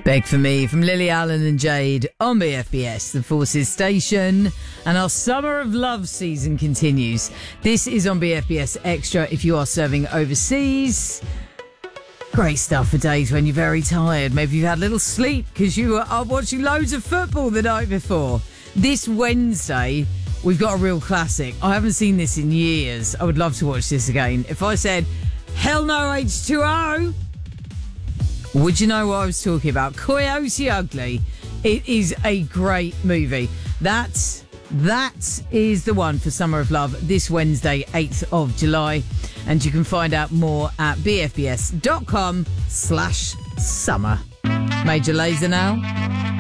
Beg for Me from Lily Allen and Jade on BFBS, the Forces station. And our Summer of Love season continues. This is on BFBS Extra if you are serving overseas. Great stuff for days when you're very tired. Maybe you've had a little sleep because you are watching loads of football the night before. This Wednesday, we've got a real classic. I haven't seen this in years. I would love to watch this again. If I said, hell no H2O, would you know what I was talking about? Coyote Ugly. It is a great movie. That is the one for Summer of Love this Wednesday, 8th of July. And you can find out more at bfbs.com/summer. Major Lazer now.